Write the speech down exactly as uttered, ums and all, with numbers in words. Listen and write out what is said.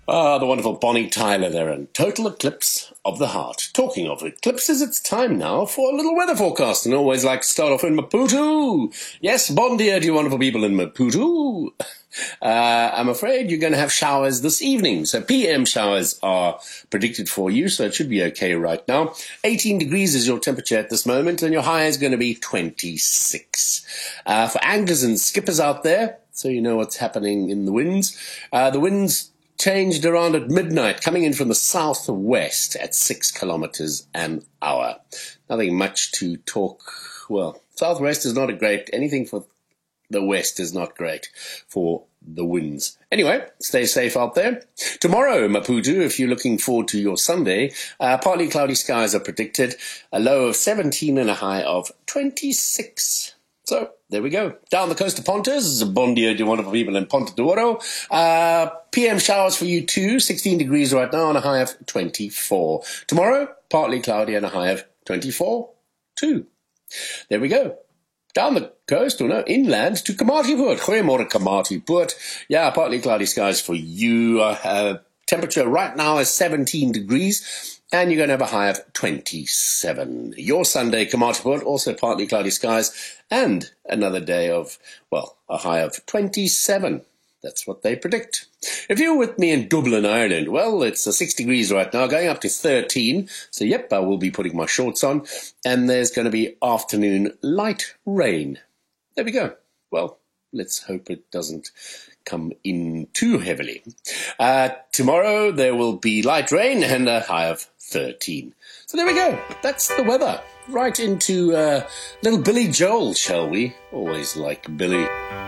Ah, the wonderful Bonnie Tyler there, and Total Eclipse of the Heart. Talking of eclipses, it's time now for a little weather forecast, and I always like to start off in Maputo. Yes, bon dia to you wonderful people in Maputo. Uh, I'm afraid you're going to have showers this evening, so P M showers are predicted for you, so it should be okay right now. eighteen degrees is your temperature at this moment, and your high is going to be twenty-six. Uh, for anglers and skippers out there, so you know what's happening in the winds, uh, the winds changed around at midnight, coming in from the southwest at six kilometers an hour. Nothing much to talk, well, southwest is not a great, anything for the west is not great for the winds. Anyway, stay safe out there. Tomorrow, Maputo, if you're looking forward to your Sunday, uh, partly cloudy skies are predicted, a low of seventeen and a high of twenty-six. So, there we go. Down the coast of Pontus, bon dia to wonderful people in Ponta d'Oro. Uh, P M showers for you too, sixteen degrees right now and a high of twenty-four. Tomorrow, partly cloudy and a high of twenty-four too. There we go. Down the coast, or no, inland to Komatipoort. Goeiemorgen, Komatipoort. Yeah, partly cloudy skies for you. Uh, uh, temperature right now is seventeen degrees. And you're going to have a high of twenty-seven. Your Sunday, Komatipoort, also partly cloudy skies, and another day of, well, a high of twenty-seven. That's what they predict. If you're with me in Dublin, Ireland, well, it's uh, six degrees right now, going up to thirteen. So, yep, I will be putting my shorts on. And there's going to be afternoon light rain. There we go. Well, let's hope it doesn't come in too heavily. Uh, tomorrow there will be light rain and a high of thirteen. So there we go. That's the weather. Right into uh, little Billy Joel, shall we? Always like Billy.